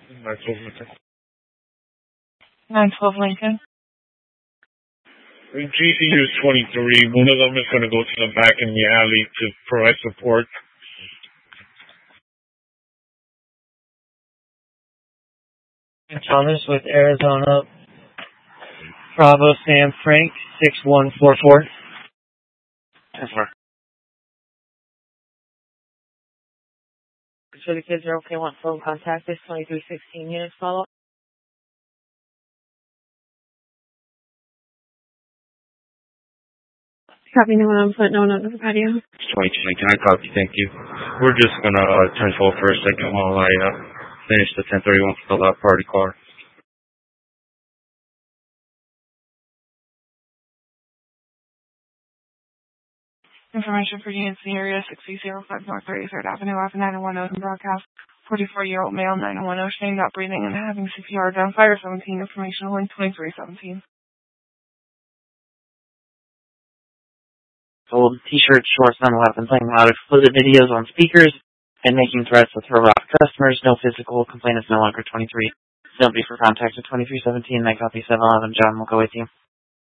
912 Lincoln. GCU is 23. One of them is going to go to the back in the alley to provide support. Thomas with Arizona Bravo Sam Frank 6144. Yes, sir. So the kids are okay, want phone contact this 2316 units follow. Copy, no one on foot, no one on the patio. 22, I copy, thank you. We're just gonna turn full for a second while I finish the 1031 for the lap party car. Information for units in the area 6005 North 33rd Avenue, off 910 broadcast. 44-year-old male, 910, showing not breathing and having CPR down fire 17, information link 2317. Sold t-shirts, shorts, 911, playing loud explicit videos on speakers, and making threats to throw off customers. No physical. Complaint is no longer 23. Don't be for contact at 2317. I copy 711. John will go with you.